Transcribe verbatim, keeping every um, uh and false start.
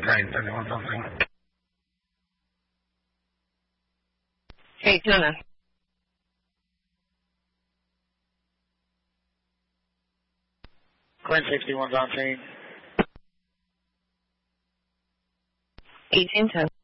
nine thirty-one something. Hey, Tuna. Quinn sixty-one's on scene. eighteen ten.